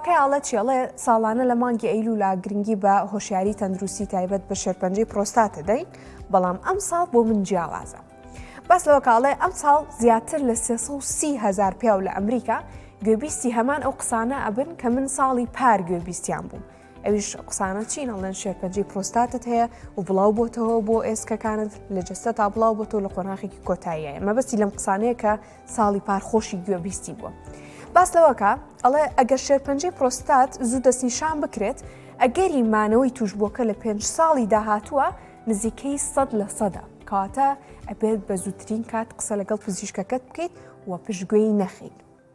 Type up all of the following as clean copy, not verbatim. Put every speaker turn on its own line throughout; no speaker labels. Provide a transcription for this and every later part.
ئاڵە چێڵێ ساڵانە لە مانگی ئەیلولا گرنگی بە هۆشیاری تەندروستی تایبەت بە شێرپەنجەی پرۆستاتە دەین، بەڵام ئەم ساڵ بۆ من جیاوازە. بەس لەوە کاڵێ ئەم ساڵ زیاتر لە 330,000 پیاو لە ئەمریکا گوێبیستی هەمان ئەو قسانە ئەبن کە من ساڵی پار گوێبیستیان بووم. ئەویش قسانە چینەڵێن شێرپەنجەی پرۆستاتت هەیە و بڵاو بۆتەوە بۆ ئێسکەکانت لە جەستە تا بڵاو بۆتەوە لە قۆناغێکی کۆتاییە. مەبەستی لەم قسانەیە کە ساڵی پار خۆشی گوێبیستی بووە. باس لەوەکە ئەڵێ ئەگەر شێرپەنجەی پرۆستات زوو دەستنیشان بکرێت، ئەگەری مانەوەی توشبووەکە لە 5 ساڵی داهاتووە نزیکەی 100% کەواتە ئەبێت بە زووترین کات قسە لەگەڵ پزیشکەکەت بکەیت و پشتگوێی نەخیت.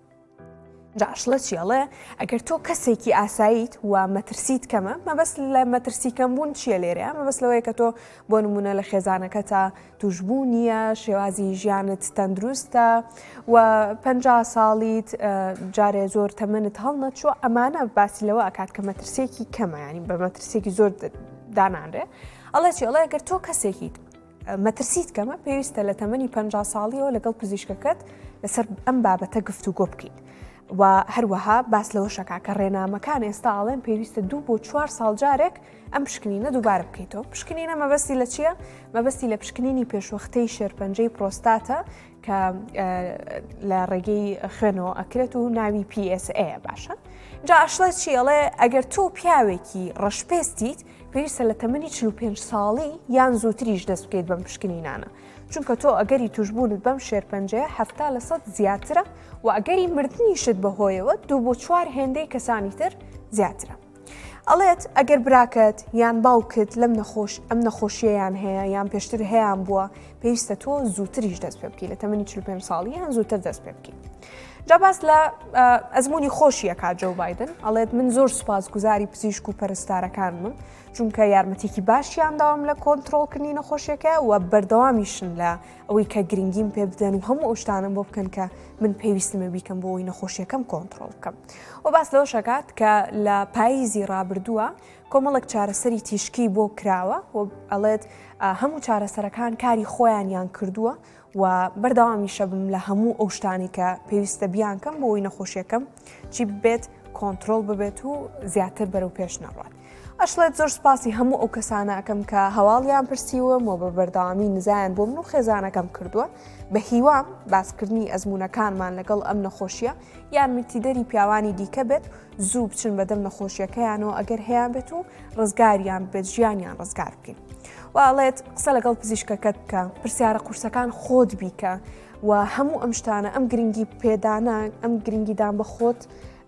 جاشڵە چیەڵێ ئەگەر تۆ کەسێکی ئاساییت و مەترسیت کەمە، مەبەست لە مەترسی کەمبوون چیە لێرەیە؟ مەبەست لەوەیە کە تۆ بۆ نمونە لە خێزانەکەتە توشبوو نییە، شێوازی ژیانت تەندروستە و 50 ساڵیت جارێ زۆر تەمەنت هەڵنەچوە، ئەمانە باسی لەوە ئەکات کە مەترسێکی کەمە، ینی بە مەترسێکی زۆر دانانرێ. ئەڵێ چیەڵێ ئەگەر تۆ کەسێکیت مەترسیت کەمە، پێویستە لە تەمەنی 50 ساڵیەوە لەگەڵ پزیشکەکەت لەسەر ئەم بابەتە گفتوگۆ بکەیت. و هەروەها باس لەوە شەکا کە ڕێنامەکان ئێستا ئاڵێن پێویستە 2 بۆ 4 ساڵ جارێک ئەم پشکنینە دووبارە بکەیتەوە. پشکنینە مەبەستی لە چییە؟ مەبەستی لە پشکنینی پێشوەختەی شێرپەنجەی پرۆستاتە کە لە ڕێگەی خوێنەوە ئەکرێت و ناوی PSA باشە. جا ئەشڵە چیەڵێ ئەگەر تۆ پیاوێکی ڕەشپێستیت پێویستە لە تەمەنی 45 ساڵی یان زووتریش دەست بکەیت بەم پشکنینانە. چونکە تۆ ئەگەری توشبوونت بەم شێرپەنجەیە 70% زیاترە و ئەگەری مردنیشت بەهۆیەوە 2 بۆ 4 هێندەی کەسانی تر زیاترە. ئەڵێت ئەگەر براکەت یان باوکت ئەم نەخۆشیەیان هەیە یان پێشتر هەیەیان بووە، پێویستە تۆ زووتریش دەست پێ بکەیت، لە تەمەنی 45 ساڵی یان زووتر دەست پێ بکەیت. جا باس لە ئەزمموی خۆشیە کا جۆ بایدن ئەڵێت من زۆر سوپاسگوزاری پزیشک و پەرستارەکانمم، چونکە یارمەتێکی باشیان داوام لە کۆنتترۆلکردنی نەخۆشیەکە و بەردەوامیشن لە ئەوەی کە گرنگیم پێ بدەن و هەموو ئەو شتانم بۆ بکەن کە من پێویستمە بیکەم بۆ ئەوی نەخۆشیەکەم کۆنتترۆل بکەم. و باس لەوە شکات کە لە پاییزی ڕابردووە کۆمەڵک چارەسەری تیشکی بۆ کراوە و ئەڵێت هەموو چارەسەرەکان کاری خۆیانیان کردووە و بەردەوامیشە بم لە هەموو ئەو شتانی کە پێویستە بیانکەم بۆ ئەوی نەخۆشیەکەم چی بێت کۆنتترۆل ببێت و زیاتر بەرەو پێش نەڕات. ئەشڵێت زۆر سپاسی هەموو ئەو کەسانە ئەەکەم کە هەواڵیان پرسیوە و بە بەردەوامی نزایان بۆ من و خێزانەکەم کردووە بە هیوام باسکردنی ئەزمونونەکانمان لەگەڵ ئەم نەخۆشیە یارمەتیدەری پیاوانی دیکە بێت زوو بچن بەدەم نەخۆشیەکەیانەوە ئەگەر هەیەیان بێت و ڕزگاریان بێت ژیانیان ڕزگار بکەین. وڵێت قسە لەگەڵ پزیشکەکەت بکە، پرسیارە قورسەکان خۆت بیکە و هەموو ئەم شتانە ئەم گرنگی پێدانە ئەم گرنگیدان بە خۆت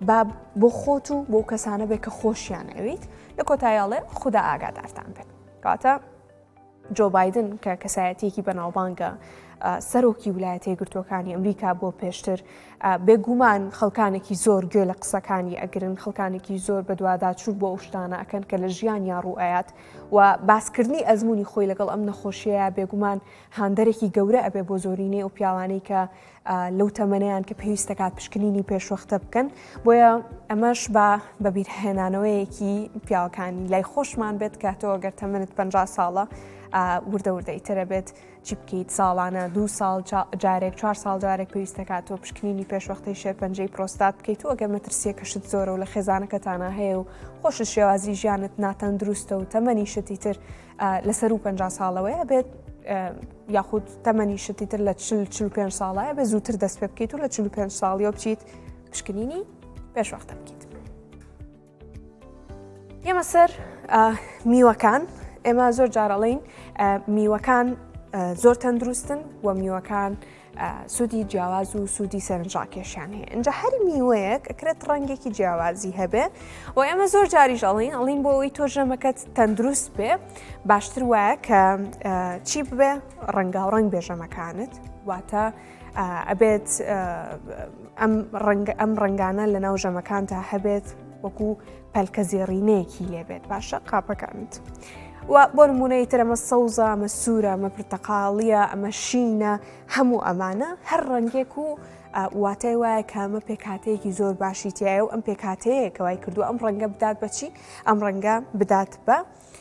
بۆ خۆت و بۆ کەسانە بێت کە خۆشیان ئەویت لە کۆتاییاڵێ خوددا ئاگادارتان بێت. کاتە جۆ بایدن کە کەسایەتێکی بەناوبانگە سەرۆکی ویلایەتە یەکگرتووەکانی ئەمریکا بۆ پێشتر بێگومان خەڵکانێکی زۆر گوێ لە قسەکانی ئەگرن، خەڵکانێکی زۆر بە دوواداچوو بۆ ئەو شتانە ئەکەن کە لە ژیانیان ڕوئایات و باسکردنی ئەزمموی خۆی لەگەڵ ئەم نەخۆشیەیە بێگومان هاندەرێکی گەورە ئەبێ بۆ زۆرینەی و پیاوانەی کە لەو تەمەنەیان کە پێویستە کات پشکنینی پێشوەختە بکەن. بۆیە ئەمەش بە بیرهێنانەوەیەکی پیاوەکانی لای خۆشمان بێت کە تۆ ئەگەر تەمەنت 50 ساڵە وردەوردەیترە بێت چی بکەیت ساڵانە 2 ساڵ جارێک 4 ساڵ جارێک پێویستە کات تۆ پشکنینی پێشوەختەی شێرپەنجەی پرۆستات بکەیت و ئەگەر مەترسیەکەشت زۆرە و لە خێزانەکەتانە هەیە و خۆش شێوازی ژیانت ناتەندروستە و تەمەنی شتی تر لەسەر و 50 ساڵەوەیە بێت یاخود تەمەنی شتی تر لە 45 ساڵایە بێ زووتر دەست پێ بکەیت و لە 45 ساڵیەوە بچیت پشکنینی پێشوەختە بکەیت. ئێمە سەر میوەکان ئێمە زۆر جارەڵین میوەکان زۆر تەندروستن و میوەکان سوودی جیاواز و سوودی سەرنجڕاکێشیان هەیە. اینجا هەری میوەیەک ئەکرێت ڕەنگێکی جیاوازی هەبێ و ئێمە زۆر جاریش ئەڵین بۆ ئەوی تۆ ژەمەکەت تەندروست بێ باشتر وایە کە چی ببێ ڕەنگاوڕەنگ بێ ژەمەکانت، واتە ئەبێت ئەم ڕەنگانە لە ناو ژەمەکاندا هەبێت وەکو پەلکە زێڕینەیەکی لێبێت باشە قاپەکانت. و بۆ نمونەی تر ئەمە سەوزە، ئەمە سوورە، ئەمە پرتەقاڵیە، ئەمە شینە، هەموو ئەمانە هەر ڕەنگێک و واتای وایە کە ئەمە پێکاتەیەکی زۆر باشی تایە و ئەم پێکاتەیە کەوای کردو ئەم ڕەنگە بدات بەچی؟ ئەم ڕەنگە بدات بە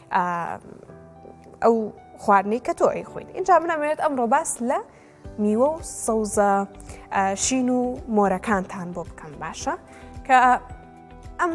ئەو خواردنەی کە تۆ ئەیخۆین. اینجا من ئەمەوێت ئەمڕۆ باس لە میوە و سەوزە شین و مۆرەکانتان بۆ بکەم باشە کە